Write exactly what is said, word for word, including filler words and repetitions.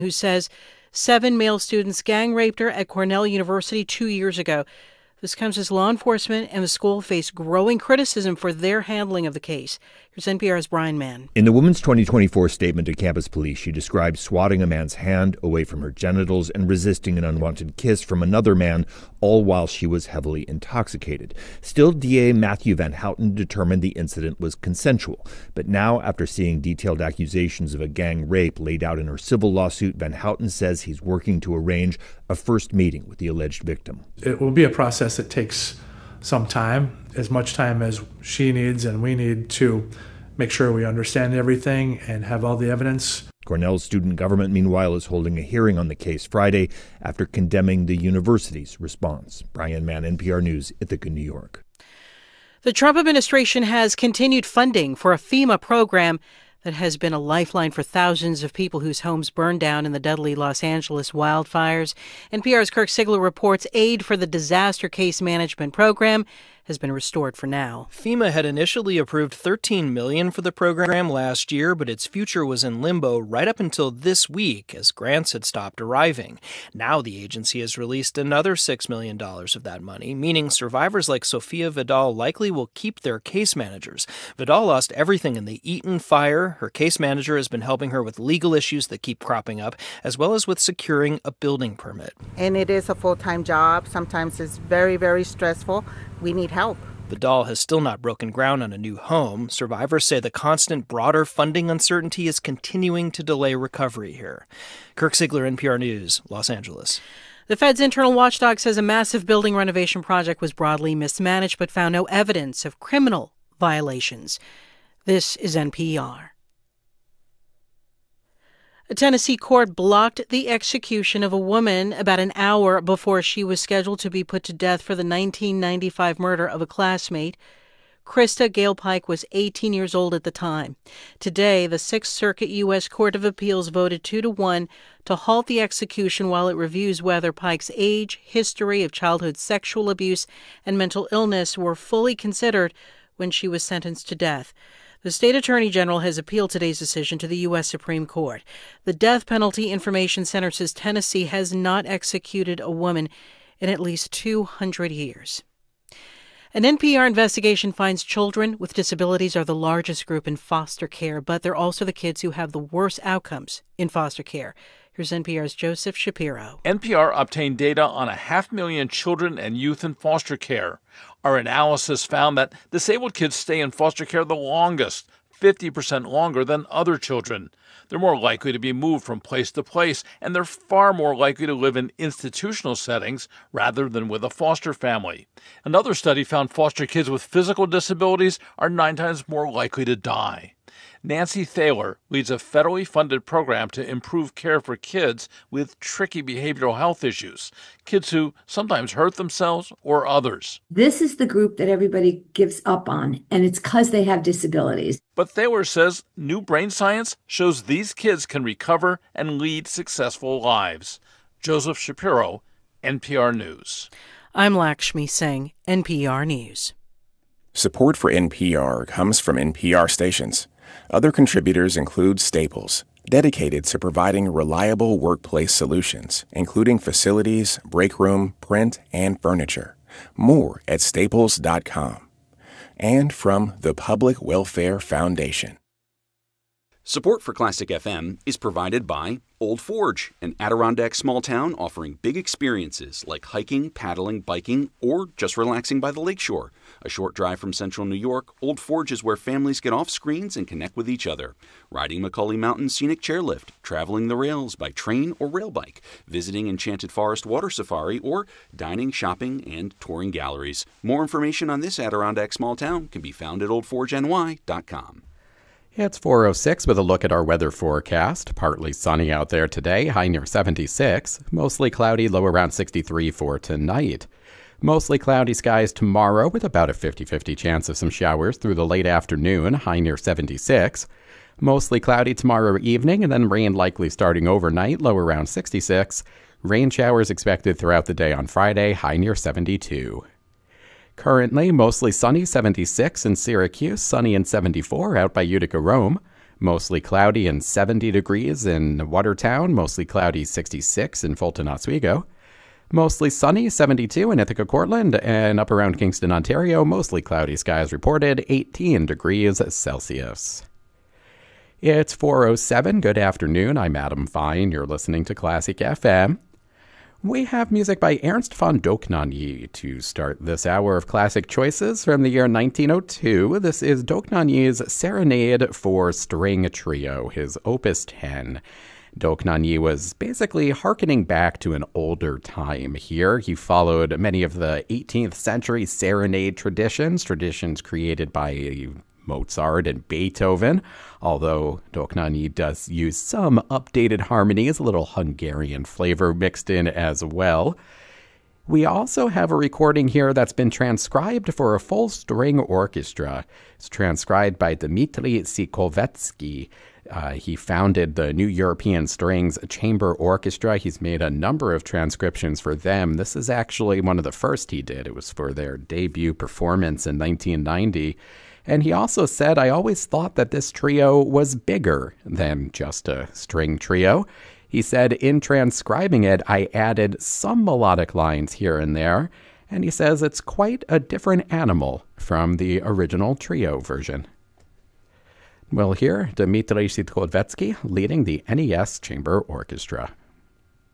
who says seven male students gang raped her at Cornell University two years ago. This comes as law enforcement and the school face growing criticism for their handling of the case. Here's N P R's Brian Mann. In the woman's twenty twenty-four statement to campus police, she described swatting a man's hand away from her genitals and resisting an unwanted kiss from another man, all while she was heavily intoxicated. Still, D A Matthew Van Houten determined the incident was consensual. But now, after seeing detailed accusations of a gang rape laid out in her civil lawsuit, Van Houten says he's working to arrange a first meeting with the alleged victim. It will be a process that takes some time, as much time as she needs and we need to make sure we understand everything and have all the evidence. Cornell's student government, meanwhile, is holding a hearing on the case Friday after condemning the university's response. Brian Mann, N P R News, Ithaca, New York. The Trump administration has continued funding for a FEMA program that has been a lifeline for thousands of people whose homes burned down in the deadly Los Angeles wildfires. N P R's Kirk Sigler reports aid for the Disaster Case Management Program has been restored for now. FEMA had initially approved thirteen million dollars for the program last year, but its future was in limbo right up until this week as grants had stopped arriving. Now the agency has released another six million dollars of that money, meaning survivors like Sofia Vidal likely will keep their case managers. Vidal lost everything in the Eaton fire. Her case manager has been helping her with legal issues that keep cropping up, as well as with securing a building permit. And it is a full-time job. Sometimes it's very, very stressful. We need help. Vidal has still not broken ground on a new home. Survivors say the constant broader funding uncertainty is continuing to delay recovery here. Kirk Sigler, N P R News, Los Angeles. The Fed's internal watchdog says a massive building renovation project was broadly mismanaged but found no evidence of criminal violations. This is N P R. A Tennessee court blocked the execution of a woman about an hour before she was scheduled to be put to death for the nineteen ninety-five murder of a classmate. Krista Gale Pike was eighteen years old at the time. Today, the Sixth Circuit U S Court of Appeals voted two to one to halt the execution while it reviews whether Pike's age, history of childhood sexual abuse, and mental illness were fully considered when she was sentenced to death. The state attorney general has appealed today's decision to the U S Supreme Court. The Death Penalty Information Center says Tennessee has not executed a woman in at least two hundred years. An N P R investigation finds children with disabilities are the largest group in foster care, but they're also the kids who have the worst outcomes in foster care. Here's N P R's Joseph Shapiro. N P R obtained data on a half million children and youth in foster care. Our analysis found that disabled kids stay in foster care the longest, fifty percent longer than other children. They're more likely to be moved from place to place, and they're far more likely to live in institutional settings rather than with a foster family. Another study found foster kids with physical disabilities are nine times more likely to die. Nancy Thaler leads a federally funded program to improve care for kids with tricky behavioral health issues, kids who sometimes hurt themselves or others. This is the group that everybody gives up on, and it's because they have disabilities. But Thaler says new brain science shows these kids can recover and lead successful lives. Joseph Shapiro, N P R News. I'm Lakshmi Singh, N P R News. Support for N P R comes from N P R stations. Other contributors include Staples, dedicated to providing reliable workplace solutions, including facilities, break room, print, and furniture. More at staples dot com. And from the Public Welfare Foundation. Support for Classic F M is provided by Old Forge, an Adirondack small town offering big experiences like hiking, paddling, biking, or just relaxing by the lakeshore. A short drive from central New York, Old Forge is where families get off screens and connect with each other. Riding Macaulay Mountain Scenic Chairlift, traveling the rails by train or rail bike, visiting Enchanted Forest Water Safari, or dining, shopping, and touring galleries. More information on this Adirondack small town can be found at old forge n y dot com. It's four oh six with a look at our weather forecast. Partly sunny out there today, high near seventy-six. Mostly cloudy, low around sixty-three for tonight. Mostly cloudy skies tomorrow with about a fifty-fifty chance of some showers through the late afternoon, high near seventy-six. Mostly cloudy tomorrow evening and then rain likely starting overnight, low around sixty-six. Rain showers expected throughout the day on Friday, high near seventy-two. Currently, mostly sunny, seventy-six in Syracuse, sunny and seventy-four out by Utica, Rome. Mostly cloudy and seventy degrees in Watertown. Mostly cloudy, sixty-six in Fulton, Oswego. Mostly sunny, seventy-two in Ithaca, Cortland, and up around Kingston, Ontario, mostly cloudy skies reported, eighteen degrees Celsius. It's four oh seven. Good afternoon. I'm Adam Fine. You're listening to Classic F M. We have music by Ernst von Dohnanyi to start this hour of classic choices from the year nineteen oh two. This is Dohnanyi's Serenade for String Trio, his Opus ten. Dohnanyi was basically hearkening back to an older time here. He followed many of the eighteenth century serenade traditions, traditions created by Mozart and Beethoven, although Dohnanyi does use some updated harmonies, a little Hungarian flavor mixed in as well. We also have a recording here that's been transcribed for a full string orchestra. It's transcribed by Dmitry Sikovetsky. Uh, he founded the New European Strings Chamber Orchestra. He's made a number of transcriptions for them. This is actually one of the first he did. It was for their debut performance in nineteen ninety. And he also said, I always thought that this trio was bigger than just a string trio. He said, in transcribing it, I added some melodic lines here and there. And he says it's quite a different animal from the original trio version. We'll hear Dmitry Sikovetsky leading the N E S Chamber Orchestra.